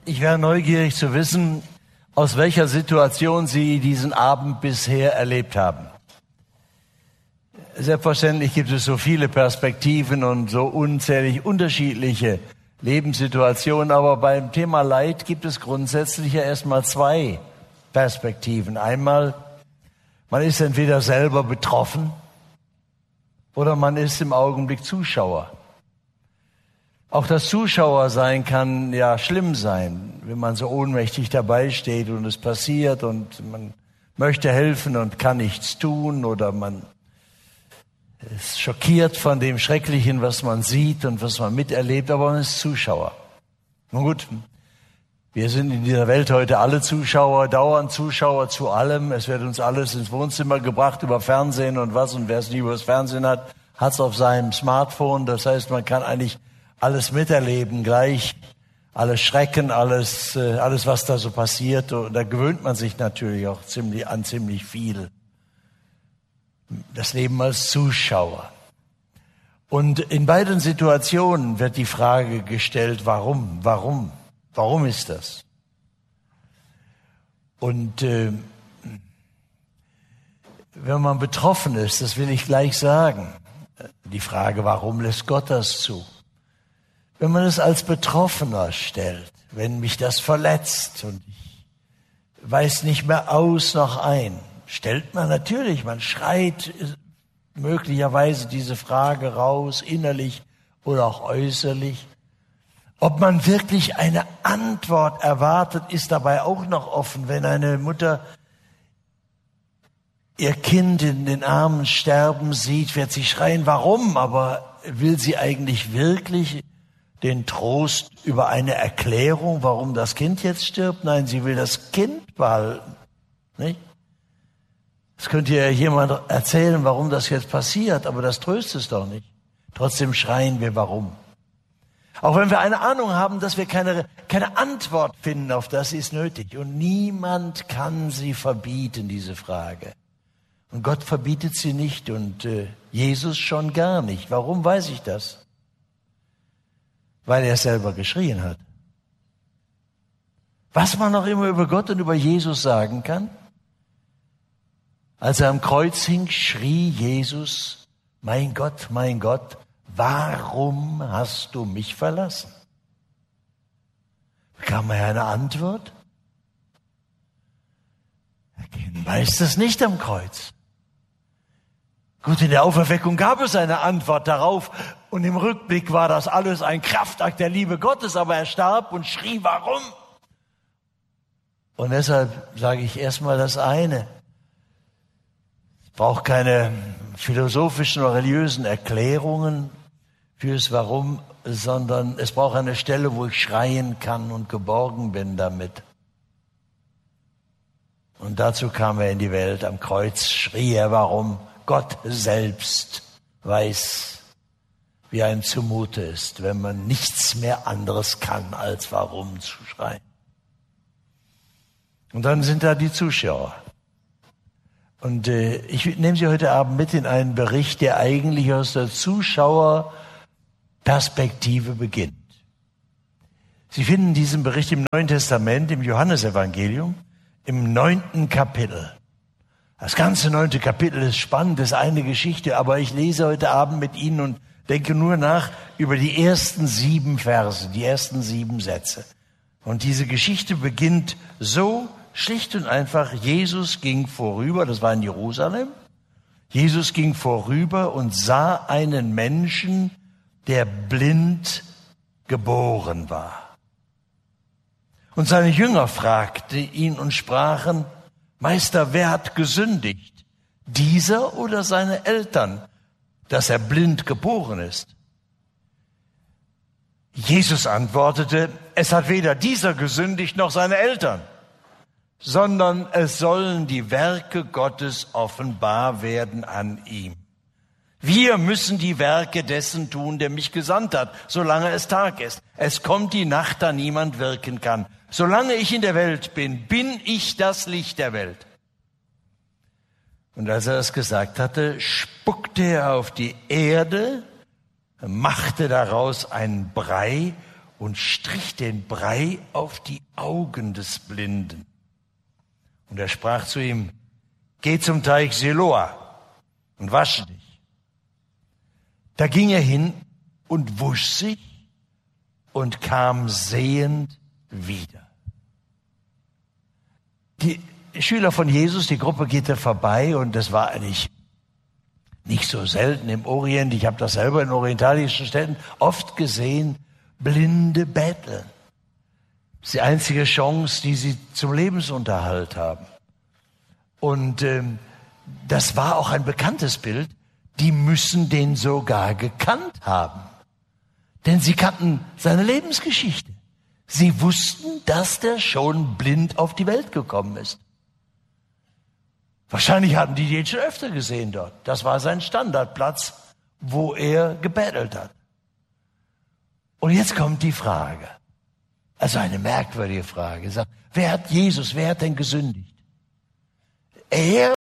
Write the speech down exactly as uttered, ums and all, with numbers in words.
Ich wäre neugierig zu wissen, aus welcher Situation Sie diesen Abend bisher erlebt haben. Selbstverständlich gibt es so viele Perspektiven und so unzählig unterschiedliche Lebenssituationen, aber beim Thema Leid gibt es grundsätzlich ja erstmal zwei Perspektiven. Einmal, man ist entweder selber betroffen oder man ist im Augenblick Zuschauer. Auch das Zuschauersein kann ja schlimm sein, wenn man so ohnmächtig dabei steht und es passiert und man möchte helfen und kann nichts tun oder man ist schockiert von dem Schrecklichen, was man sieht und was man miterlebt, aber man ist Zuschauer. Nun gut, wir sind in dieser Welt heute alle Zuschauer, dauernd Zuschauer zu allem. Es wird uns alles ins Wohnzimmer gebracht über Fernsehen und was. Und wer es nie über das Fernsehen hat, hat es auf seinem Smartphone. Das heißt, man kann eigentlich alles miterleben gleich, alles Schrecken, alles, äh, alles was da so passiert. Und da gewöhnt man sich natürlich auch ziemlich an ziemlich viel. Das Leben als Zuschauer. Und in beiden Situationen wird die Frage gestellt, warum, warum, warum ist das? Und äh, wenn man betroffen ist, das will ich gleich sagen, die Frage, warum lässt Gott das zu? Wenn man es als Betroffener stellt, wenn mich das verletzt und ich weiß nicht mehr aus noch ein, stellt man natürlich, man schreit möglicherweise diese Frage raus, innerlich oder auch äußerlich. Ob man wirklich eine Antwort erwartet, ist dabei auch noch offen. Wenn eine Mutter ihr Kind in den Armen sterben sieht, wird sie schreien, warum? Aber will sie eigentlich wirklich den Trost über eine Erklärung, warum das Kind jetzt stirbt? Nein, sie will das Kind behalten. Nicht? Es könnte ja jemand erzählen, warum das jetzt passiert, aber das tröstet es doch nicht. Trotzdem schreien wir, warum. Auch wenn wir eine Ahnung haben, dass wir keine, keine Antwort finden auf das, ist nötig. Und niemand kann sie verbieten, diese Frage. Und Gott verbietet sie nicht und äh, Jesus schon gar nicht. Warum weiß ich das? Weil er selber geschrien hat. Was man noch immer über Gott und über Jesus sagen kann, als er am Kreuz hing, schrie Jesus, mein Gott, mein Gott, warum hast du mich verlassen? Bekam er eine Antwort? Er weiß das nicht am Kreuz. Gut, in der Auferweckung gab es eine Antwort darauf und im Rückblick war das alles ein Kraftakt der Liebe Gottes, aber er starb und schrie, warum? Und deshalb sage ich erstmal das eine. Es braucht keine philosophischen oder religiösen Erklärungen fürs Warum, sondern es braucht eine Stelle, wo ich schreien kann und geborgen bin damit. Und dazu kam er in die Welt. Am Kreuz schrie er, warum? Gott selbst weiß, wie einem zumute ist, wenn man nichts mehr anderes kann, als warum zu schreien. Und dann sind da die Zuschauer. Und äh, ich nehme Sie heute Abend mit in einen Bericht, der eigentlich aus der Zuschauerperspektive beginnt. Sie finden diesen Bericht im Neuen Testament, im Johannesevangelium, im neunten Kapitel. Das ganze neunte Kapitel ist spannend, ist eine Geschichte, aber ich lese heute Abend mit Ihnen und denke nur nach über die ersten sieben Verse, die ersten sieben Sätze. Und diese Geschichte beginnt so schlicht und einfach, Jesus ging vorüber, das war in Jerusalem, Jesus ging vorüber und sah einen Menschen, der blind geboren war. Und seine Jünger fragten ihn und sprachen, Meister, wer hat gesündigt, dieser oder seine Eltern, dass er blind geboren ist? Jesus antwortete, es hat weder dieser gesündigt noch seine Eltern, sondern es sollen die Werke Gottes offenbar werden an ihm. Wir müssen die Werke dessen tun, der mich gesandt hat, solange es Tag ist. Es kommt die Nacht, da niemand wirken kann. Solange ich in der Welt bin, bin ich das Licht der Welt. Und als er das gesagt hatte, spuckte er auf die Erde, machte daraus einen Brei und strich den Brei auf die Augen des Blinden. Und er sprach zu ihm, geh zum Teich Siloa und wasche dich. Da ging er hin und wusch sich und kam sehend wieder. Die Schüler von Jesus, die Gruppe geht da vorbei und das war eigentlich nicht so selten im Orient. Ich habe das selber in orientalischen Städten oft gesehen, Blinde betteln. Das ist die einzige Chance, die sie zum Lebensunterhalt haben. Und ähm, das war auch ein bekanntes Bild. Die müssen den sogar gekannt haben. Denn sie kannten seine Lebensgeschichte. Sie wussten, dass der schon blind auf die Welt gekommen ist. Wahrscheinlich hatten die den schon öfter gesehen dort. Das war sein Standardplatz, wo er gebettelt hat. Und jetzt kommt die Frage. Also eine merkwürdige Frage. Sagt, wer hat Jesus, wer hat denn gesündigt? Er